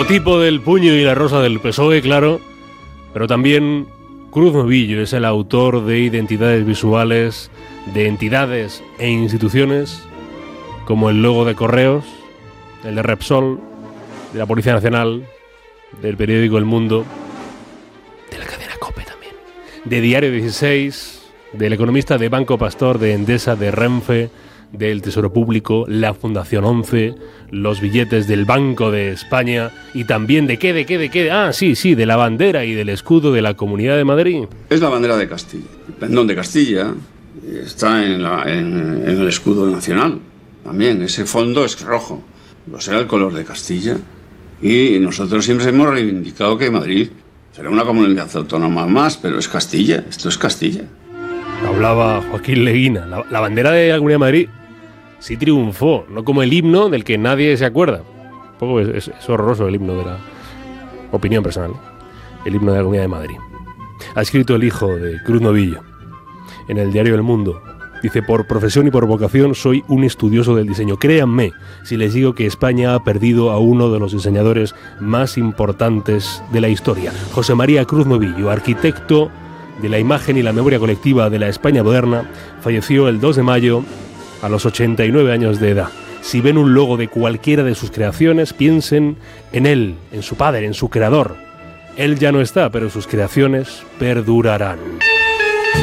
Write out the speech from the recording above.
tipo del puño y la rosa del PSOE, claro, pero también Cruz Novillo es el autor de identidades visuales de entidades e instituciones como el logo de Correos, el de Repsol, de la Policía Nacional, del periódico El Mundo, de la cadena COPE también, de Diario 16, del Economista, de Banco Pastor, de Endesa, de Renfe, del Tesoro Público, la Fundación 11, los billetes del Banco de España y también de qué, de la bandera y del escudo de la Comunidad de Madrid. Es la bandera de Castilla, el pendón de Castilla, está en el escudo nacional, también, ese fondo es rojo, pues era el color de Castilla, y nosotros siempre hemos reivindicado que Madrid será una comunidad autónoma más, pero es Castilla, esto es Castilla. Hablaba Joaquín Leguina, la bandera de la Comunidad de Madrid sí triunfó, no como el himno del que nadie se acuerda. Un poco es horroroso el himno de la opinión personal, el himno de la Comunidad de Madrid. Ha escrito el hijo de Cruz Novillo en el diario El Mundo. Dice: por profesión y por vocación soy un estudioso del diseño. Créanme si les digo que España ha perdido a uno de los diseñadores más importantes de la historia. José María Cruz Novillo, arquitecto de la imagen y la memoria colectiva de la España moderna, falleció el 2 de mayo a los 89 años de edad. Si ven un logo de cualquiera de sus creaciones, piensen en él, en su padre, en su creador. Él ya no está, pero sus creaciones perdurarán.